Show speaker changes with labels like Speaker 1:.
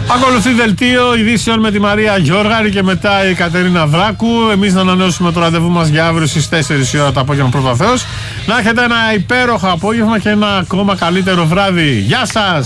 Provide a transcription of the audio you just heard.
Speaker 1: Ακολουθεί δελτίο ειδήσεων με τη Μαρία Γιώργαρη και μετά η Κατερίνα Βράκου. Εμείς να ανανεώσουμε το ραντεβού μας για αύριο στις 4 η ώρα το απόγευμα πρώτα Θεός. Να έχετε ένα υπέροχο απόγευμα και ένα ακόμα καλύτερο βράδυ. Γεια σας!